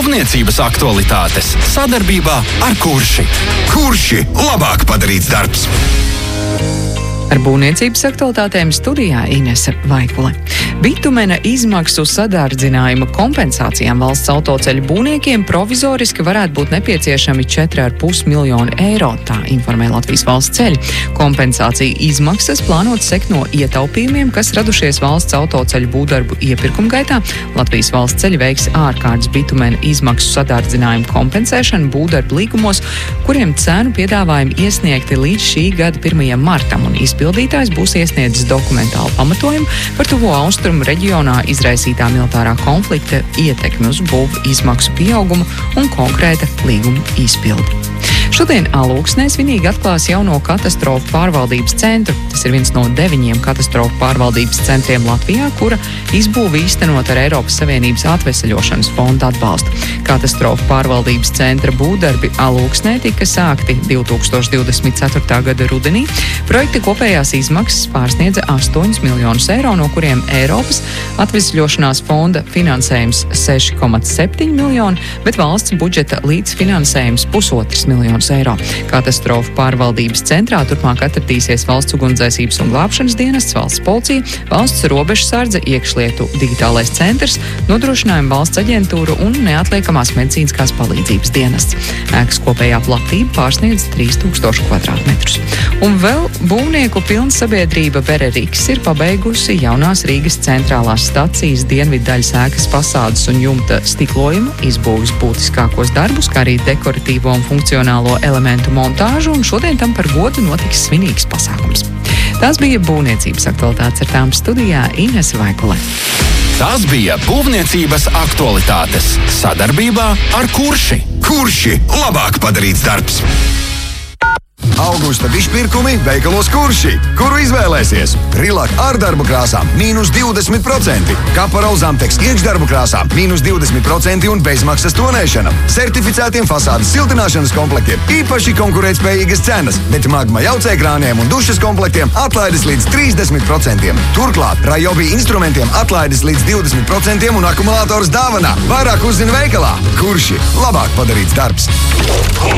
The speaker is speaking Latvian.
Būvniecības aktualitātes sadarbībā ar Kurši. Kurši - labāk padarīts darbs! Ar būvniecības aktualitātēm studijā Inese Vaikule. Bitumena izmaksu sadārdzinājuma kompensācijām valsts autoceļu būvniekiem provizoriski varētu būt nepieciešami 4,5 miljoni eiro, tā informē Latvijas valsts ceļi. Kompensācija izmaksas plānot sekt no ietaupījumiem, kas radušies valsts autoceļu būvdarbu iepirkuma gaitā. Latvijas valsts ceļi veiks ārkārtas bitumena izmaksu sadārdzinājumu kompensēšanu būvdarbu līgumos, kuriem cenu piedāvājumi iesniegti līdz šī gada 1. martam, un izpildītājs būs iesniedzis dokumentālu pamatojumu par tuvo austrumu reģionā izraisītā militārā konflikta ietekmi uz būvu izmaksu pieaugumu un konkrēta līguma izpildi. Šodien Alūksnē svinīgi atklās jauno katastrofu pārvaldības centru. Tas ir viens no 9 katastrofu pārvaldības centriem Latvijā, kura izbūve īstenot ar Eiropas Savienības atveseļošanas fonda atbalstu. Katastrofu pārvaldības centra būvdarbi Alūksnē tika sākti 2024. gada rudenī. Projekta kopējās izmaksas pārsniedza 8 miljonus eiro, no kuriem Eiropas atvesļošanās fonda finansējums 6,7 miljoni, bet valsts budžeta līdzfinansējums 1,5 miljonus eiro. Katastrofu pārvaldības centrā turpmāk atradīsies valsts ugunsdzēsības un glābšanas dienests, valsts policija, valsts robežsardze, iekšlietu digitālais centrs, nodrošinājuma valsts aģentūra un neatliekamās medicīniskās palīdzības dienests. Ēkas kopējā platība pārsniedz 3000 kvadrātmetrus. Un vēl būvnieku pilna sabiedrība Vereriks ir pabeigusi jaunās Rīgas centrālās stacijas dienviddaļas ēkas fasādes un jumta stiklojumu, izbūves būtiskākos darbus, kā arī dekoratīvo un funkcionālo elementu montāžu, un šodien tam par godu notiks svinīgs pasākums. Tās bija būvniecības aktualitātes, ar tām studijā Inese Vaikule. Tās bija būvniecības aktualitātes sadarbībā ar Kurši. Kurši - labāk padarīts darbs! Augusta izpirkumi veikalos Kurši, kuru izvēlēsies. Rilak ar darbu krāsām -20%, Kapara Zamteks iekšdarbu krāsām -20% un bezmaksas tonēšana. Certificētiem fasādes siltināšanas komplektiem īpaši konkurētspējīgas cenas, bet magma jaucējkrāniem un dušas komplektiem atlaides līdz 30%. Turklāt Rajobi instrumentiem atlaides līdz 20% un akumulātors dāvanā. Vairāk uzzina veikalā. Kurši - labāk padarīts darbs!